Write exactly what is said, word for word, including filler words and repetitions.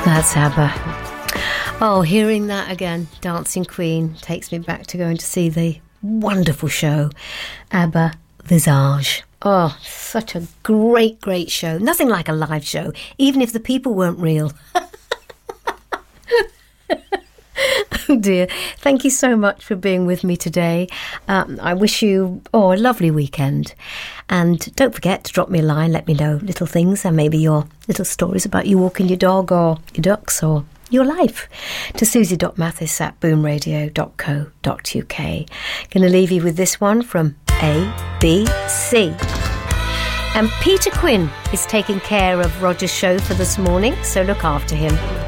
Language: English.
That's ABBA. Oh, hearing that again, Dancing Queen, takes me back to going to see the wonderful show, ABBA Visage. Oh, such a great, great show. Nothing like a live show, even if the people weren't real. Oh dear. Thank you so much for being with me today. Um, I wish you oh, a lovely weekend. And don't forget to drop me a line, let me know little things and maybe your little stories about you walking your dog or your ducks or your life to susie.mathis at boomradio dot co dot uk. Going to leave you with this one from A B C. And Peter Quinn is taking care of Roger's show for this morning, so look after him.